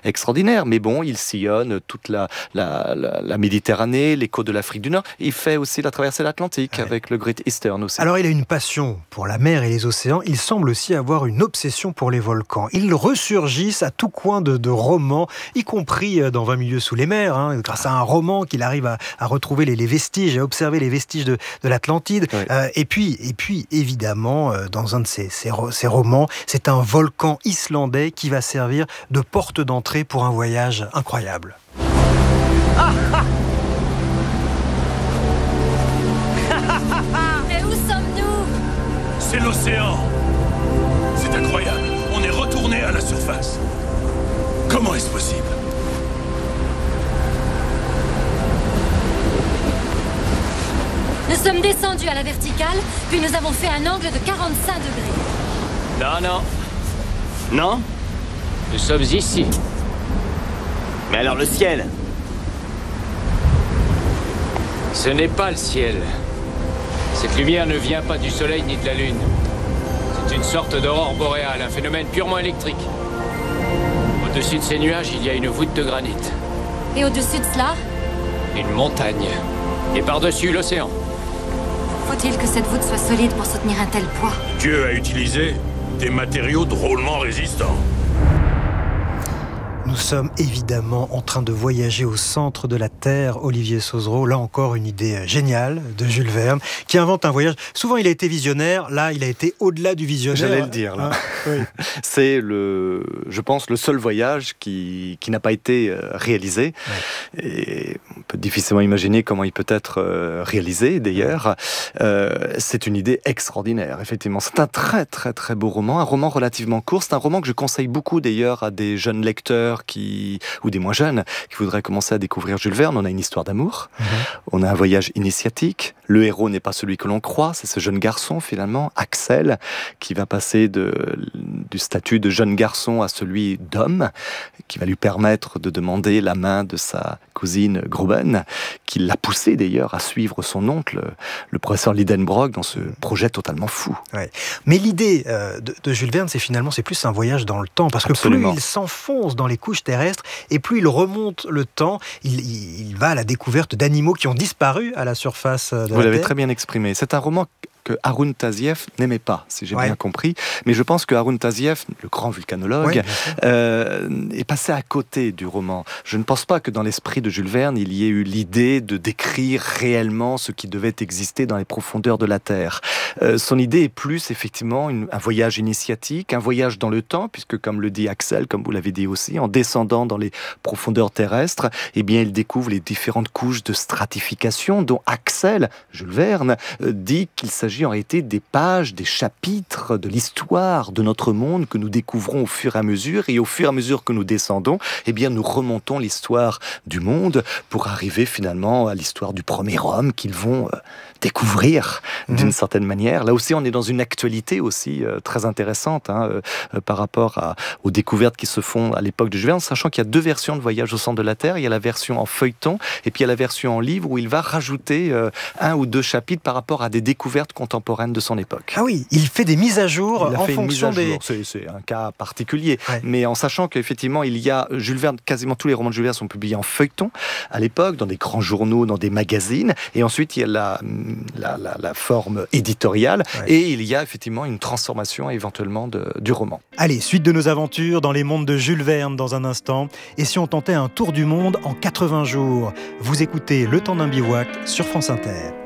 extraordinaire. Mais bon, il sillonne toute la Méditerranée, les côtes de l'Afrique du Nord. Il fait aussi la traversée de l'Atlantique avec le Great Eastern aussi. Alors il a une passion pour la mer et les océans. Il semble aussi avoir une obsession pour les volcans. Ils ressurgissent à tout coin de romans, y compris dans 20 milieux sous les mers, grâce à un roman qu'il arrive à retrouver les vestiges, à observer les vestiges de l'Atlantide. Oui. Et puis évidemment, dans un de ces romans, c'est un volcan islandais qui va servir de porte d'entrée pour un voyage incroyable. Mais où sommes-nous ? C'est l'océan. C'est incroyable. On est retourné à la surface. Comment est-ce possible ? Nous sommes descendus à la verticale, puis nous avons fait un angle de 45 degrés. Non. Nous sommes ici. Mais alors le ciel ? Ce n'est pas le ciel. Cette lumière ne vient pas du soleil ni de la lune. C'est une sorte d'aurore boréale, un phénomène purement électrique. Au-dessus de ces nuages, il y a une voûte de granit. Et au-dessus de cela ? Une montagne. Et par-dessus, l'océan. Faut-il que cette voûte soit solide pour soutenir un tel poids ? Dieu a utilisé des matériaux drôlement résistants. Nous sommes évidemment en train de voyager au centre de la Terre. Olivier Sauzereau, là encore une idée géniale de Jules Verne, qui invente un voyage. Souvent il a été visionnaire, là il a été au-delà du visionnaire. J'allais le dire là. Oui. C'est je pense, le seul voyage qui n'a pas été réalisé. Ouais. Et on peut difficilement imaginer comment il peut être réalisé d'ailleurs. C'est une idée extraordinaire, effectivement. C'est un très très très beau roman, un roman relativement court. C'est un roman que je conseille beaucoup d'ailleurs à des jeunes lecteurs ou des moins jeunes qui voudraient commencer à découvrir Jules Verne. On a une histoire d'amour, on a un voyage initiatique. Le héros n'est pas celui que l'on croit, c'est ce jeune garçon finalement, Axel, qui va passer du statut de jeune garçon à celui d'homme, qui va lui permettre de demander la main de sa cousine Gruben, qui l'a poussé d'ailleurs à suivre son oncle, le professeur Lidenbrock, dans ce projet totalement fou. Ouais. Mais l'idée de Jules Verne, c'est plus un voyage dans le temps, parce que Absolument. Plus il s'enfonce dans les couches terrestres, et plus il remonte le temps, il va à la découverte d'animaux qui ont disparu à la surface de la Terre. Vous l'avez très bien exprimé. C'est un roman que Harun Tazieff n'aimait pas, si j'ai bien compris. Mais je pense que Harun Tazieff, le grand vulcanologue, est passé à côté du roman. Je ne pense pas que dans l'esprit de Jules Verne, il y ait eu l'idée de décrire réellement ce qui devait exister dans les profondeurs de la Terre. Son idée est plus, effectivement, un voyage initiatique, un voyage dans le temps, puisque, comme le dit Axel, comme vous l'avez dit aussi, en descendant dans les profondeurs terrestres, eh bien, il découvre les différentes couches de stratification dont Axel, Jules Verne, dit qu'il s'agit en réalité des pages, des chapitres de l'histoire de notre monde que nous découvrons au fur et à mesure, et au fur et à mesure que nous descendons, eh bien nous remontons l'histoire du monde pour arriver finalement à l'histoire du premier homme qu'ils vont découvrir d'une certaine manière. Là aussi, on est dans une actualité aussi très intéressante par rapport aux découvertes qui se font à l'époque de Jules Verne, sachant qu'il y a 2 versions de Voyage au centre de la Terre. Il y a la version en feuilleton et puis il y a la version en livre où il va rajouter 1 ou 2 chapitres par rapport à des découvertes contemporaines de son époque. Ah oui, il fait des mises à jour en fonction des... C'est un cas particulier, mais en sachant qu'effectivement, il y a Jules Verne, quasiment tous les romans de Jules Verne sont publiés en feuilleton à l'époque, dans des grands journaux, dans des magazines, et ensuite il y a la forme éditoriale, et il y a effectivement une transformation éventuellement du roman. Allez, suite de nos aventures dans les mondes de Jules Verne dans un instant, et si on tentait un tour du monde en 80 jours? Vous écoutez Le Temps d'un bivouac sur France Inter.